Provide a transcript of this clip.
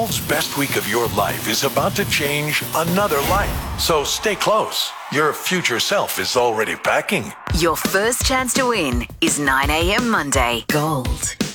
Golf's best week of your life is about to change another life. So stay close. Your future self is already packing. Your first chance to win is 9 a.m. Monday. Gold.